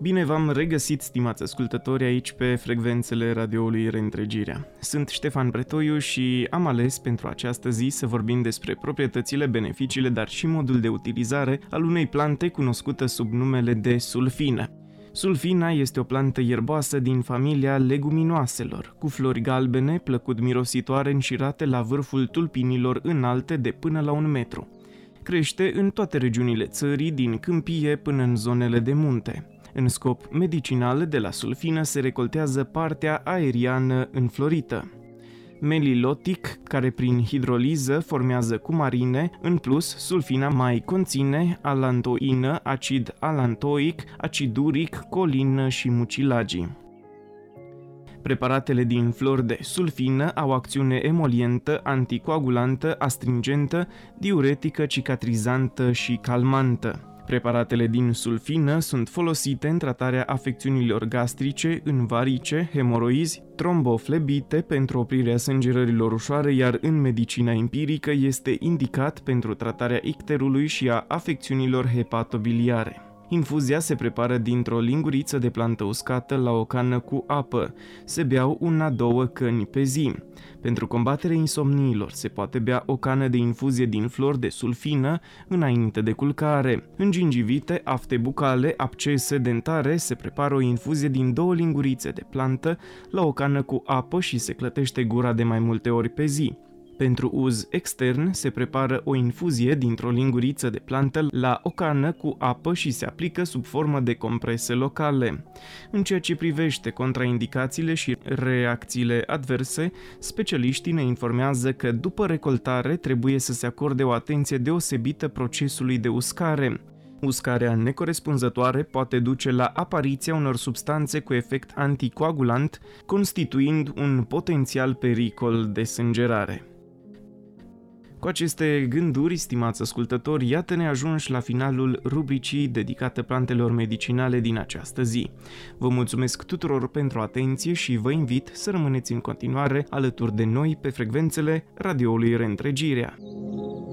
Bine v-am regăsit, stimați ascultători, aici pe frecvențele radioului Reîntregirea. Sunt Ștefan Bretoiu și am ales pentru această zi să vorbim despre proprietățile, beneficiile, dar și modul de utilizare al unei plante cunoscută sub numele de sulfină. Sulfina este o plantă ierboasă din familia leguminoaselor, cu flori galbene, plăcut mirositoare înșirate la vârful tulpinilor înalte de până la 1 metru. Crește în toate regiunile țării, din câmpie până în zonele de munte. În scop medicinal, de la sulfină se recoltează partea aeriană înflorită. Melilotic, care prin hidroliză formează cumarine. În plus, sulfina mai conține alantoină, acid alantoic, acid uric, colină și mucilagii. Preparatele din flori de sulfină au acțiune emolientă, anticoagulantă, astringentă, diuretică, cicatrizantă și calmantă. Preparatele din sulfină sunt folosite în tratarea afecțiunilor gastrice, în varice, hemoroizi, tromboflebite pentru oprirea sângerărilor ușoare, iar în medicina empirică este indicat pentru tratarea icterului și a afecțiunilor hepatobiliare. Infuzia se prepară dintr-o linguriță de plantă uscată la o cană cu apă. Se beau 1-2 căni pe zi. Pentru combaterea insomniilor se poate bea o cană de infuzie din flori de sulfină înainte de culcare. În gingivite, afte bucale, abcese dentare, se prepară o infuzie din 2 lingurițe de plantă la o cană cu apă și se clătește gura de mai multe ori pe zi. Pentru uz extern se prepară o infuzie dintr-o linguriță de plantă la o cană cu apă și se aplică sub formă de comprese locale. În ceea ce privește contraindicațiile și reacțiile adverse, specialiștii ne informează că după recoltare trebuie să se acorde o atenție deosebită procesului de uscare. Uscarea necorespunzătoare poate duce la apariția unor substanțe cu efect anticoagulant, constituind un potențial pericol de sângerare. Cu aceste gânduri, stimați ascultători, iată-ne ajunși la finalul rubricii dedicate plantelor medicinale din această zi. Vă mulțumesc tuturor pentru atenție și vă invit să rămâneți în continuare alături de noi pe frecvențele radioului Reîntregirea.